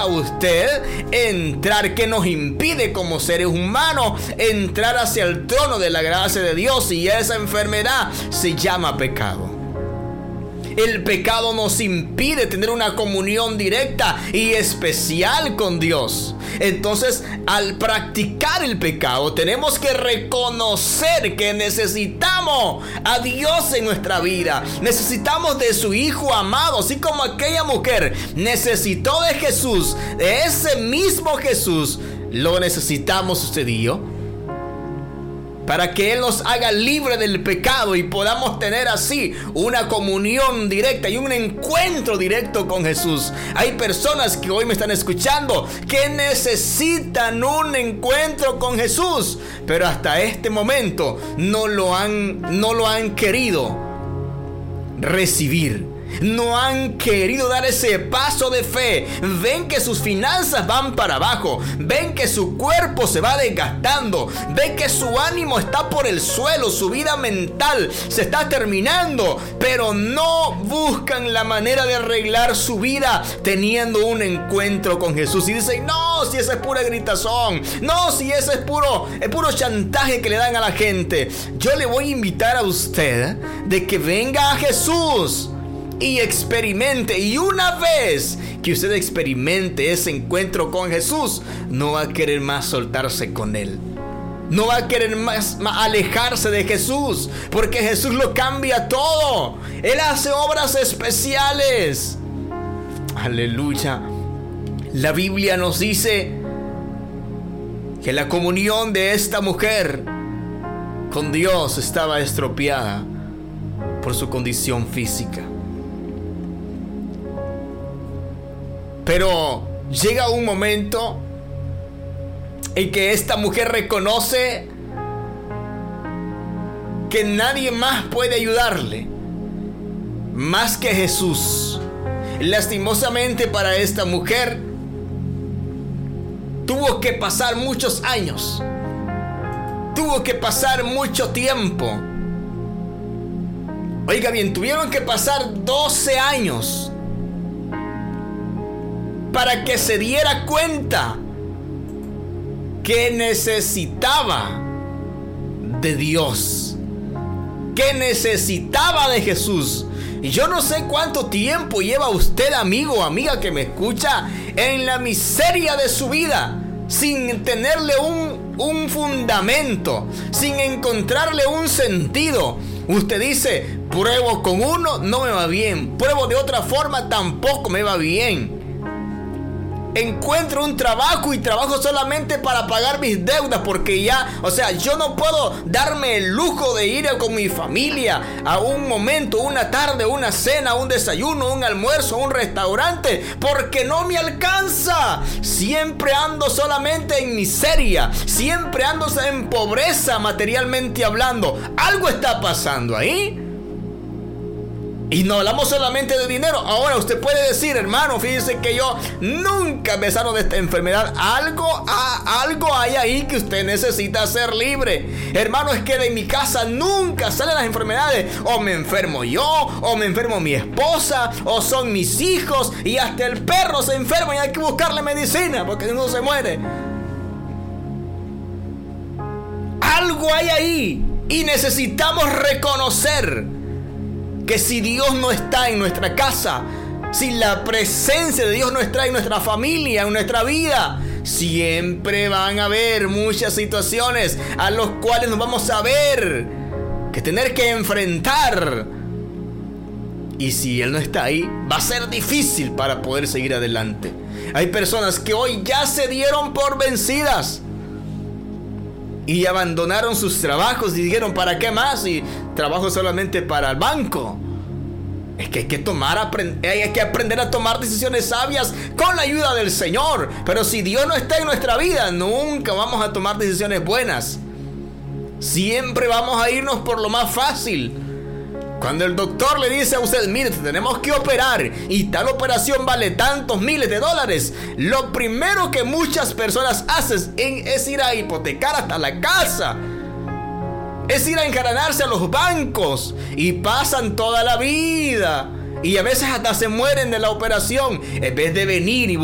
a usted entrar, que nos impide como seres humanos entrar hacia el trono de la gracia de Dios, y esa enfermedad se llama pecado. El pecado nos impide tener una comunión directa y especial con Dios. Entonces, al practicar el pecado, tenemos que reconocer que necesitamos a Dios en nuestra vida. Necesitamos de su Hijo amado, así como aquella mujer necesitó de Jesús, de ese mismo Jesús. Lo necesitamos usted y yo, para que Él nos haga libre del pecado y podamos tener así una comunión directa y un encuentro directo con Jesús. Hay personas que hoy me están escuchando que necesitan un encuentro con Jesús, pero hasta este momento no lo han querido recibir. No han querido dar ese paso de fe. Ven que sus finanzas van para abajo. Ven que su cuerpo se va desgastando. Ven que su ánimo está por el suelo. Su vida mental se está terminando. Pero no buscan la manera de arreglar su vida teniendo un encuentro con Jesús. Y dicen, no, si esa es pura gritazón. No, si ese es puro chantaje que le dan a la gente. Yo le voy a invitar a usted de que venga a Jesús y experimente, y una vez que usted experimente ese encuentro con Jesús, no va a querer más soltarse con Él. No va a querer más alejarse de Jesús, porque Jesús lo cambia todo. Él hace obras especiales. Aleluya. La Biblia nos dice que la comunión de esta mujer con Dios estaba estropeada por su condición física. Pero llega un momento en que esta mujer reconoce que nadie más puede ayudarle más que Jesús. Lastimosamente para esta mujer tuvo que pasar muchos años, tuvo que pasar mucho tiempo. Oiga bien, tuvieron que pasar 12 años para que se diera cuenta que necesitaba de Dios, que necesitaba de Jesús. Y yo no sé cuánto tiempo lleva usted, amigo o amiga que me escucha, en la miseria de su vida, sin tenerle un fundamento, sin encontrarle un sentido. Usted dice, pruebo con uno, no me va bien. Pruebo de otra forma, tampoco me va bien. Encuentro un trabajo y trabajo solamente para pagar mis deudas, porque ya, yo no puedo darme el lujo de ir con mi familia a un momento, una tarde, una cena, un desayuno, un almuerzo, un restaurante, porque no me alcanza. Siempre ando solamente en miseria, siempre ando en pobreza materialmente hablando. Algo está pasando ahí. Y no hablamos solamente de dinero. Ahora usted puede decir, hermano, fíjese que yo nunca me sano de esta enfermedad. Algo hay ahí que usted necesita ser libre. Hermano, es que de mi casa nunca salen las enfermedades. O me enfermo yo, o me enfermo mi esposa, o son mis hijos, y hasta el perro se enferma y hay que buscarle medicina porque no se muere. Algo hay ahí y necesitamos reconocer que si Dios no está en nuestra casa, si la presencia de Dios no está en nuestra familia, en nuestra vida, siempre van a haber muchas situaciones a las cuales nos vamos a ver que tener que enfrentar. Y si Él no está ahí, va a ser difícil para poder seguir adelante. Hay personas que hoy ya se dieron por vencidas y abandonaron sus trabajos y dijeron, ¿para qué más? Y trabajo solamente para el banco. Es que hay que aprender a tomar decisiones sabias con la ayuda del Señor. Pero si Dios no está en nuestra vida, nunca vamos a tomar decisiones buenas. Siempre vamos a irnos por lo más fácil. Cuando el doctor le dice a usted, mire, tenemos que operar y tal operación vale tantos miles de dólares, lo primero que muchas personas hacen es ir a hipotecar hasta la casa, es ir a encadenarse a los bancos, y pasan toda la vida y a veces hasta se mueren de la operación en vez de venir y